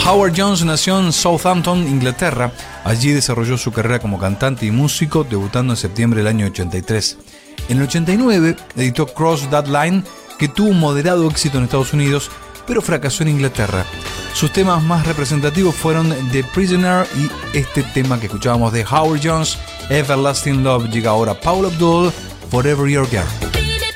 Howard Jones nació en Southampton, Inglaterra. Allí desarrolló su carrera como cantante y músico, debutando en septiembre del año 83. En el 89 editó Cross That Line, que tuvo un moderado éxito en Estados Unidos, pero fracasó en Inglaterra. Sus temas más representativos fueron The Prisoner y este tema que escuchábamos de Howard Jones, Everlasting Love. Llega ahora Paula Abdul, Forever Your Girl.